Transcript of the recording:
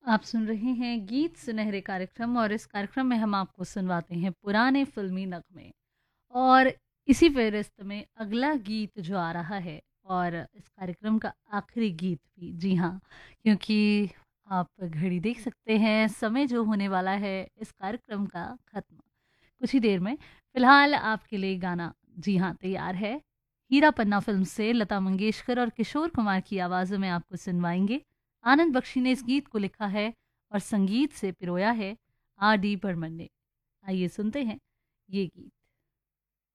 आप सुन रहे हैं गीत सुनहरे कार्यक्रम और इस कार्यक्रम में हम आपको सुनवाते हैं पुराने फिल्मी नगमे। और इसी फहरिस्त में अगला गीत जो आ रहा है और इस कार्यक्रम का आखिरी गीत भी, जी हाँ, क्योंकि आप घड़ी देख सकते हैं, समय जो होने वाला है इस कार्यक्रम का खत्म कुछ ही देर में। फिलहाल आपके लिए गाना, जी हाँ, तैयार है। हीरा पन्ना फिल्म से लता मंगेशकर और किशोर कुमार की आवाज़ों में आपको सुनवाएंगे। आनंद बख्शी ने इस गीत को लिखा है और संगीत से पिरोया है आर डी बर्मन ने। आइए सुनते हैं ये गीत।